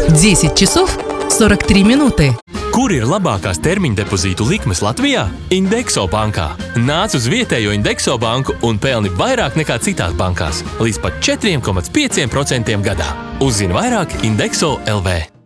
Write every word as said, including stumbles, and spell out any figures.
десять часов сорок три минуты. Kur ir labākās termiņa depozītu likmes Latvijā? Indexo bankā. Nāc uz vietējo Indexo banku un pelni vairāk nekā citās bankās, līdz pat četri komats pieci procenti gadā. Uzzini vairāk Indexo L V.